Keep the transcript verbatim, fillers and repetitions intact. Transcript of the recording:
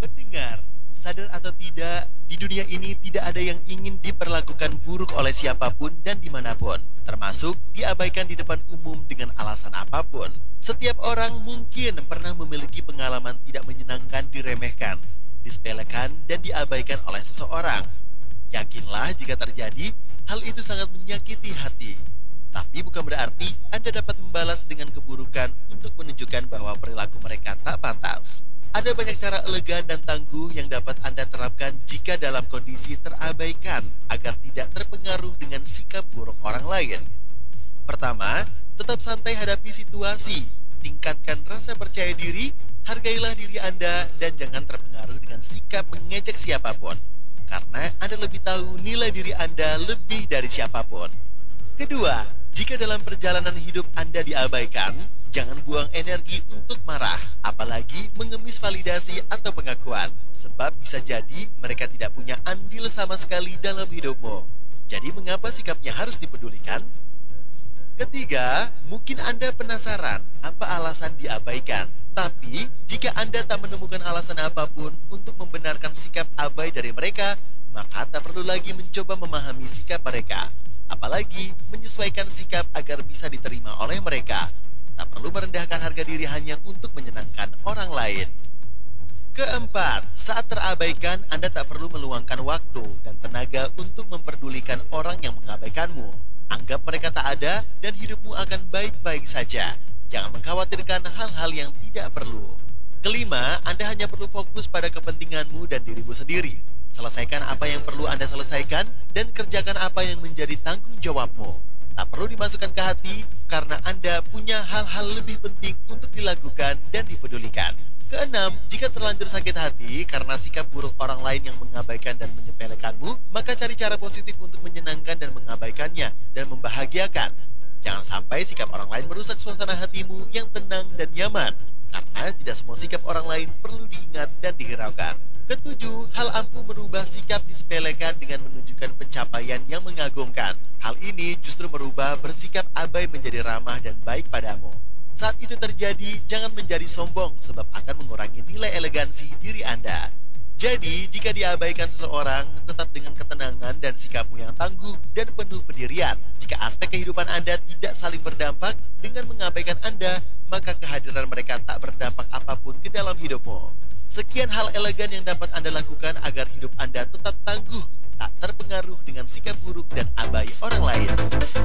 Pendengar, sadar atau tidak, di dunia ini tidak ada yang ingin diperlakukan buruk oleh siapapun dan dimanapun, termasuk diabaikan di depan umum dengan alasan apapun. Setiap orang mungkin pernah memiliki pengalaman tidak menyenangkan diremehkan, disepelekan, dan diabaikan oleh seseorang. Yakinlah jika terjadi, hal itu sangat menyakiti hati. Tapi bukan berarti Anda dapat membalas dengan keburukan untuk menunjukkan bahwa perilaku mereka tak pantas. Ada banyak cara elegan dan tangguh yang dapat Anda terapkan jika dalam kondisi terabaikan agar tidak terpengaruh dengan sikap buruk orang lain. Pertama, tetap santai hadapi situasi. Tingkatkan rasa percaya diri, hargailah diri Anda, dan jangan terpengaruh dengan sikap mengejek siapapun. Karena Anda lebih tahu nilai diri Anda lebih dari siapapun. Kedua, jika dalam perjalanan hidup Anda diabaikan, jangan buang energi untuk marah, apalagi mengemis validasi atau pengakuan. Sebab bisa jadi mereka tidak punya andil sama sekali dalam hidupmu. Jadi mengapa sikapnya harus dipedulikan? Ketiga, mungkin Anda penasaran apa alasan diabaikan. Tapi, jika Anda tak menemukan alasan apapun untuk membenarkan sikap abai dari mereka, maka tak perlu lagi mencoba memahami sikap mereka. Apalagi menyesuaikan sikap agar bisa diterima oleh mereka. Tak perlu merendahkan harga diri hanya untuk menyenangkan orang lain. Keempat, saat terabaikan, Anda tak perlu meluangkan waktu dan tenaga untuk memperdulikan orang yang mengabaikanmu. Anggap mereka tak ada dan hidupmu akan baik-baik saja. Jangan mengkhawatirkan hal-hal yang tidak perlu. Kelima, Anda hanya perlu fokus pada kepentinganmu dan dirimu sendiri. Selesaikan apa yang perlu Anda selesaikan dan kerjakan apa yang menjadi tanggung jawabmu. Tak perlu dimasukkan ke hati karena Anda punya hal-hal lebih penting untuk dilakukan dan dipedulikan. Keenam, jika terlanjur sakit hati karena sikap buruk orang lain yang mengabaikan dan menyepelekanmu, maka cari cara positif untuk menyenangkan dan mengabaikannya dan membahagiakan. Jangan sampai sikap orang lain merusak suasana hatimu yang tenang dan nyaman, karena tidak semua sikap orang lain perlu diingat dan dihiraukan. Ketujuh, hal ampuh merubah sikap disepelekan dengan menunjukkan pencapaian yang mengagumkan. Hal ini justru merubah bersikap abai menjadi ramah dan baik padamu. Saat itu terjadi, jangan menjadi sombong sebab akan mengurangi nilai elegansi diri Anda. Jadi, jika diabaikan seseorang, tetap dengan ketenangan dan sikapmu yang tangguh dan penuh pendirian. Jika aspek kehidupan Anda tidak saling berdampak dengan mengabaikan Anda, maka kehadiran mereka tak berdampak apapun ke dalam hidupmu. Sekian hal elegan yang dapat Anda lakukan agar hidup Anda tetap tangguh, tak terpengaruh dengan sikap buruk dan abai orang lain.